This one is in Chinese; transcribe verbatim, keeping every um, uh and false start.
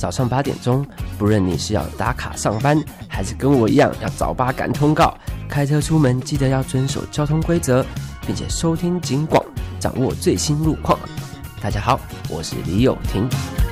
早上八点钟，不论你是要打卡上班，还是跟我一样要早八赶通告，开车出门记得要遵守交通规则，并且收听警广，掌握最新路况。大家好，我是李友廷。